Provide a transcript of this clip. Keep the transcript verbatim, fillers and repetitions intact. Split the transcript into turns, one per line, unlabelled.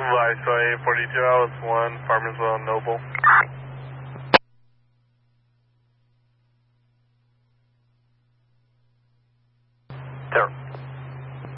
advised, so eight forty-two, Alice one, Farmersville, Noble.
Sir.